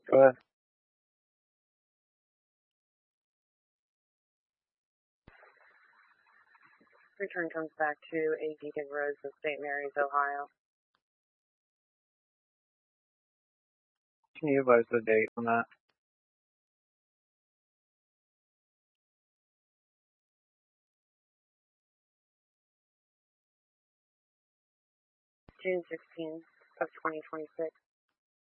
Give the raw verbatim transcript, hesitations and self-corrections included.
Go ahead. Return comes back to a Deacon Rose of Saint Mary's, Ohio. Can you advise the date on that? June sixteenth of twenty twenty-six.